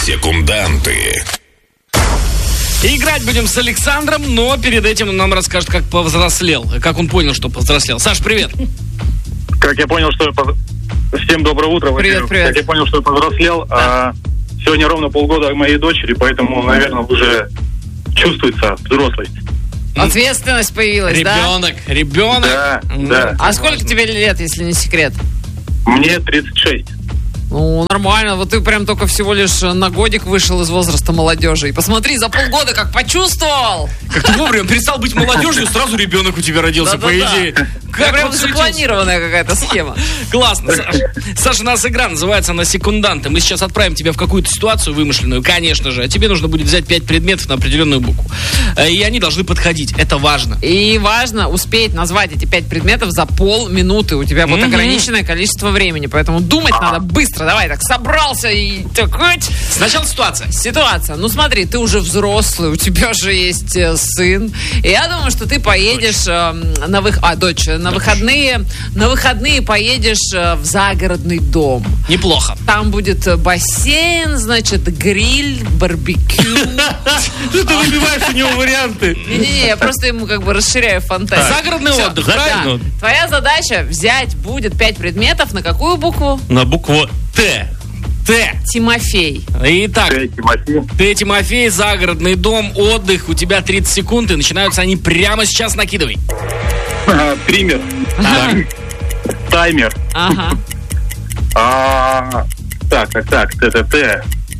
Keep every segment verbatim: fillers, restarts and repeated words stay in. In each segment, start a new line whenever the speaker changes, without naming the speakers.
Секунданты.
Играть будем с Александром, но перед этим он нам расскажет, как повзрослел. Как он понял, что повзрослел. Саш, привет.
Как я понял, что я поз... Всем доброе утро.
Привет, привет.
Как я понял, что я повзрослел, да. а сегодня ровно полгода моей дочери, поэтому, наверное, уже чувствуется взрослость.
Ответственность появилась,
ребенок,
да?
Ребенок,
Да,
ну,
да.
А сколько тебе лет, если не секрет?
Мне тридцать шесть.
Ну, нормально. Вот ты прям только всего лишь на годик вышел из возраста молодежи. И посмотри, за полгода как почувствовал.
Как ты вовремя перестал быть молодежью, сразу ребенок у тебя родился, по идее.
Как прям запланированная какая-то схема.
Классно. Саша, у нас игра называется «На секунданты». Мы сейчас отправим тебя в какую-то ситуацию вымышленную, конечно же. А тебе нужно будет взять пять предметов на определенную букву. И они должны подходить. Это важно.
И важно успеть назвать эти пять предметов за полминуты. У тебя будет ограниченное количество времени. Поэтому думать надо быстро. Давай, так, собрался и так...
Сначала ситуация.
Ситуация. Ну, смотри, ты уже взрослый, у тебя же есть э, сын. И я думаю, что ты поедешь э, на вых... а, дочь, на дочь. выходные, на выходные поедешь э, в загородный дом.
Неплохо.
Там будет бассейн, значит, гриль, барбекю.
Ты выбиваешь у него варианты.
Не-не-не, я просто ему как бы расширяю фантазию.
Загородный отдых, правильно?
Твоя задача взять будет пять предметов. На какую букву?
На букву Т.
Т.
Тимофей.
Итак,
Т. Тимофей.
Т. Тимофей, загородный дом, отдых. У тебя тридцать секунд, и начинаются они прямо сейчас. Накидывай.
А, триммер.
Ага.
Таймер.
Ага.
А, так, так, так. Т-Т-Т.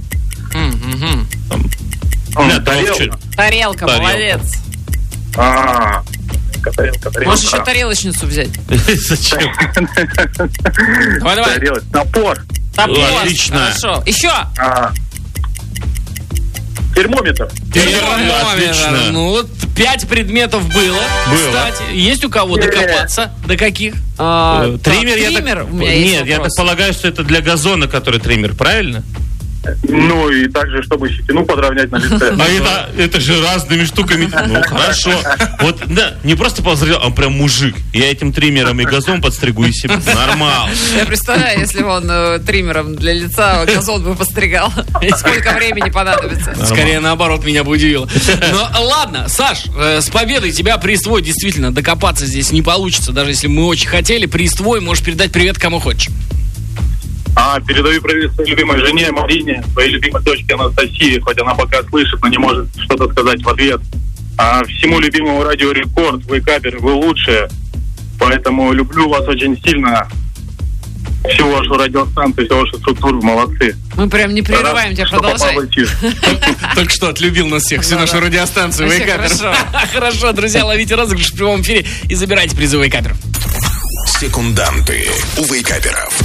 Тарелка.
Тарелка, молодец.
А, тарелка, тарелка.
Можешь еще тарелочницу взять.
Зачем?
Давай, давай.
Тарелка. Топор.
Топор.
Отлично.
Хорошо. Еще.
А, термометр.
Термометр.
Отлично.
Ну вот пять предметов было.
Было.
Кстати, есть у кого докопаться? До каких?
А,
Э, Триммер, я
триммер,
так...
у меня есть
Нет, я так
вопрос.
полагаю, что это для газона, который триммер, правильно?
Ну и также, чтобы щетину подровнять на лице.
А это, это же разными штуками. Ну, хорошо. Вот, да, не просто повзрослел, а он прям мужик. Я этим триммером и газон подстригу и себе. Нормал.
Я представляю, если бы он э, триммером для лица газон бы постригал. Сколько времени понадобится.
Скорее наоборот, меня бы удивило. Но ладно, Саш, э, с победой тебя приз твой. Действительно, докопаться здесь не получится. Даже если мы очень хотели, приз твой. Можешь передать привет кому хочешь.
А, передаю привет своей любимой жене Марине, своей любимой дочке Анастасии, хоть она пока слышит, но не может что-то сказать в ответ. А всему любимому радио Рекорд, вы каперы, вы лучшие. Поэтому люблю вас очень сильно. Всю вашу радиостанцию, всю вашу структуру, молодцы.
Мы прям не прерываем тебя, продолжай.
Только что отлюбил нас всех, всю нашу радиостанцию.
Вообще
Вейкапер.
хорошо.
Хорошо, друзья, ловите розыгрыш в прямом эфире и забирайте призы Вейкаперов.
Секунданты у Вейкаперов.